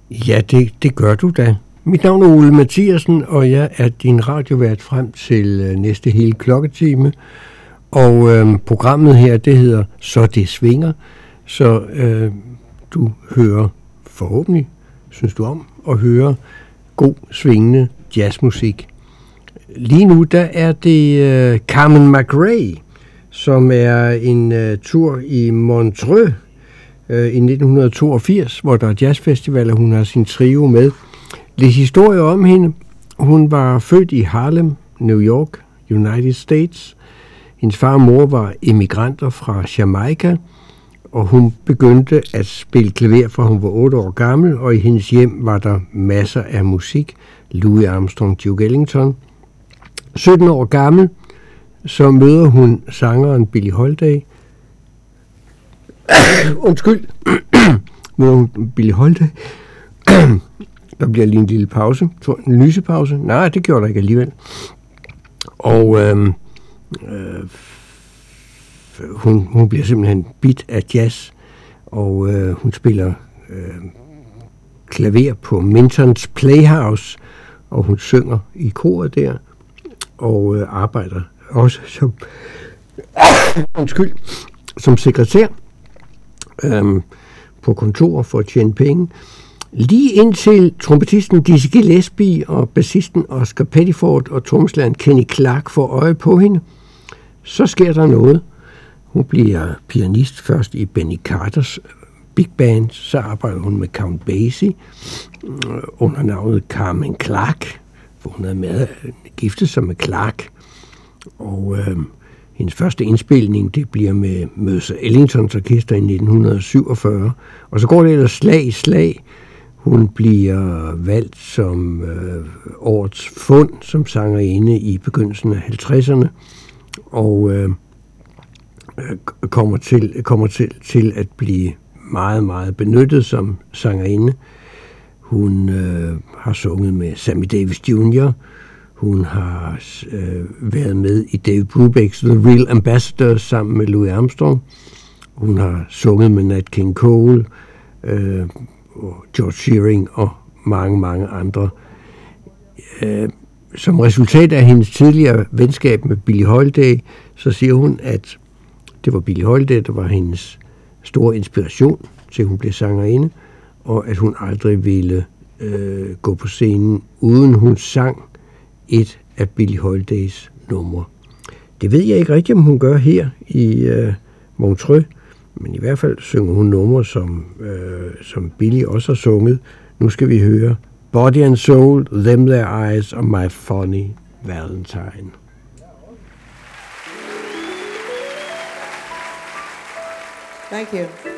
Ja, det gør du da. Mit navn er Ole Mathiasen, og jeg er din radiovært frem til næste hele klokketime. Og programmet her, det hedder Så det svinger. Så du hører forhåbentlig, synes du om, at høre god, svingende jazzmusik. Lige nu, der er det Carmen McRae, som er en tur i Montreux i 1982, hvor der er jazzfestival, og hun har sin trio med. Lidt historie om hende. Hun var født i Harlem, New York, United States. Hendes far og mor var immigranter fra Jamaica, og hun begyndte at spille klaver, fra hun var 8 år gammel, og i hendes hjem var der masser af musik. Louis Armstrong, Duke Ellington. 17 år gammel, så møder hun sangeren Billie Holiday. Undskyld. Møder hun Billie Holiday. Der bliver lige en lille pause. En lysepause. Nej, det gjorde der ikke alligevel. Og hun bliver simpelthen bit af jazz, og hun spiller klaver på Mintons Playhouse, og hun synger i koret der, og arbejder også som sekretær på kontor for at tjene penge. Lige indtil trompetisten Dizzy Gillespie og bassisten Oscar Pettiford og trommeslageren Kenny Clarke får øje på hende, så sker der noget. Hun bliver pianist først i Benny Carters big band, så arbejder hun med Count Basie under navnet Carmen Clarke, hvor hun havde med giftet sig med Clarke. Og hendes første indspilning, det bliver med Mercer Ellingtons orkester i 1947, og så går det ellers slag i slag. Hun bliver valgt som årets fund som sangerinde i begyndelsen af 50'erne, og kommer til at blive meget, meget benyttet som sangerinde. Hun har sunget med Sammy Davis Jr., hun har været med i Dave Brubecks The Real Ambassadors sammen med Louis Armstrong. Hun har sunget med Nat King Cole, George Shearing og mange, mange andre. Som resultat af hendes tidligere venskab med Billie Holiday, så siger hun, at det var Billie Holiday, der var hendes store inspiration til, hun blev sangerinde, og at hun aldrig ville gå på scenen, uden hun sang et af Billie Holidays numre. Det ved jeg ikke rigtigt, om hun gør her i Montreux, men i hvert fald synger hun numre, som Billie også har sunget. Nu skal vi høre Body and Soul, Them Their Eyes og My Funny Valentine. Thank you.